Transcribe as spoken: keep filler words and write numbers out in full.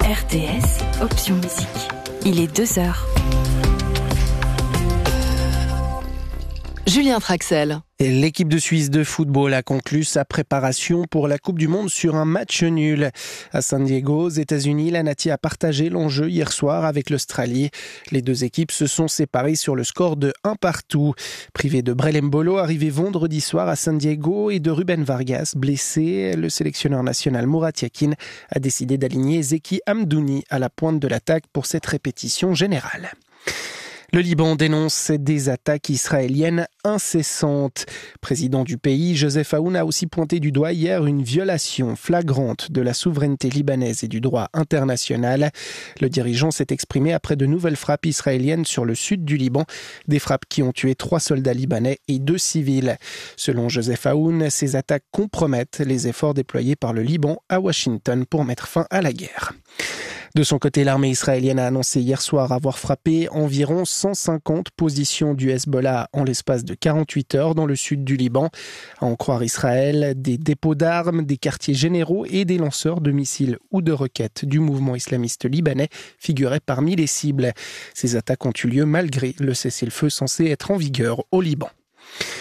R T S, option musique. Il est deux heures. Julien Traxel. Et l'équipe de Suisse de football a conclu sa préparation pour la Coupe du Monde sur un match nul. À San Diego, aux États-Unis, la Nati a partagé l'enjeu hier soir avec l'Australie. Les deux équipes se sont séparées sur le score de un partout. Privé de Brel Mbolo, arrivé vendredi soir à San Diego, et de Ruben Vargas, blessé, le sélectionneur national Murat Yakin a décidé d'aligner Zeki Hamdouni à la pointe de l'attaque pour cette répétition générale. Le Liban dénonce des attaques israéliennes incessantes. Président du pays, Joseph Aoun a aussi pointé du doigt hier une violation flagrante de la souveraineté libanaise et du droit international. Le dirigeant s'est exprimé après de nouvelles frappes israéliennes sur le sud du Liban, des frappes qui ont tué trois soldats libanais et deux civils. Selon Joseph Aoun, ces attaques compromettent les efforts déployés par le Liban à Washington pour mettre fin à la guerre. De son côté, l'armée israélienne a annoncé hier soir avoir frappé environ cent cinquante positions du Hezbollah en l'espace de quarante-huit heures dans le sud du Liban. À en croire Israël, des dépôts d'armes, des quartiers généraux et des lanceurs de missiles ou de roquettes du mouvement islamiste libanais figuraient parmi les cibles. Ces attaques ont eu lieu malgré le cessez-le-feu censé être en vigueur au Liban.